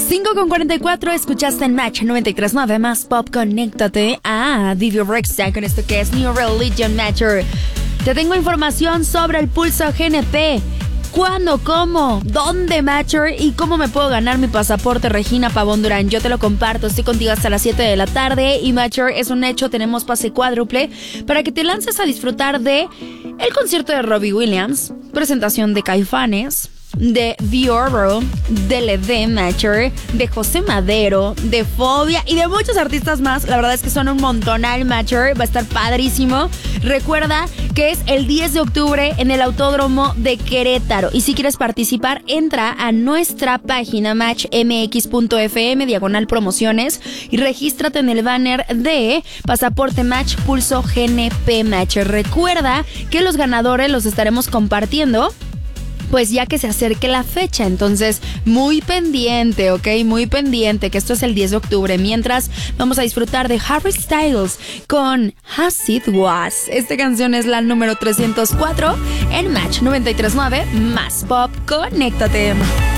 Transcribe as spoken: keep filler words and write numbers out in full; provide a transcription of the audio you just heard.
cinco con cuarenta y cuatro, escuchaste en Match noventa y tres punto nueve más Pop. Conéctate a Divio Rexa con esto que es New Religion Matcher. Te tengo información sobre el pulso G N P. ¿Cuándo? ¿Cómo? ¿Dónde, Matcher? ¿Y cómo me puedo ganar mi pasaporte, Regina Pavón Durán? Yo te lo comparto, estoy contigo hasta las siete de la tarde. Y Matcher, es un hecho, tenemos pase cuádruple para que te lances a disfrutar de el concierto de Robbie Williams, presentación de Caifanes, de Dioro, de Lede Matcher, de José Madero, de Fobia y de muchos artistas más. La verdad es que son un montonal, Matcher. Va a estar padrísimo. Recuerda que es el diez de octubre en el Autódromo de Querétaro. Y si quieres participar, entra a nuestra página match m x punto f m, diagonal promociones, y regístrate en el banner de Pasaporte Match Pulso G N P Matcher. Recuerda que los ganadores los estaremos compartiendo pues ya que se acerque la fecha. Entonces, muy pendiente, ¿ok? Muy pendiente, que esto es el diez de octubre. Mientras, vamos a disfrutar de Harry Styles con As It Was. Esta canción es la número trescientos cuatro en Match noventa y tres punto nueve más Pop. Conéctate.